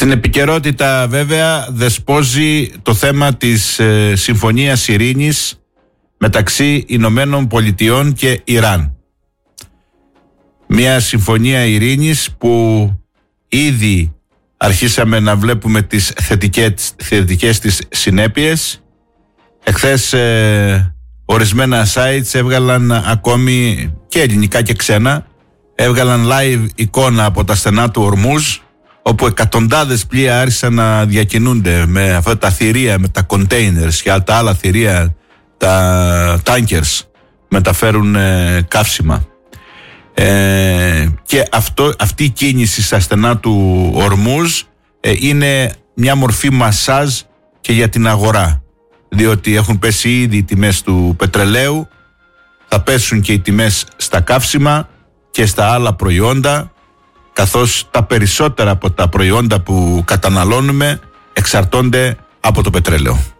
Στην επικαιρότητα βέβαια δεσπόζει το θέμα της συμφωνίας ειρήνης μεταξύ Ηνωμένων Πολιτειών και Ιράν. Μια συμφωνία ειρήνης που ήδη αρχίσαμε να βλέπουμε τις θετικές της συνέπειες. Εχθές ορισμένα sites έβγαλαν ακόμη, και ελληνικά και ξένα, έβγαλαν live εικόνα από τα στενά του Ορμούζ, όπου εκατοντάδες πλοία άρχισαν να διακινούνται με αυτά τα θηρία, με τα containers και τα άλλα θηρία, τα tankers, μεταφέρουν καύσιμα. Και αυτή η κίνηση στα στενά του Ορμούζ είναι μια μορφή μασάζ και για την αγορά, διότι έχουν πέσει ήδη οι τιμές του πετρελαίου, θα πέσουν και οι τιμές στα καύσιμα και στα άλλα προϊόντα, καθώς τα περισσότερα από τα προϊόντα που καταναλώνουμε εξαρτώνται από το πετρέλαιο.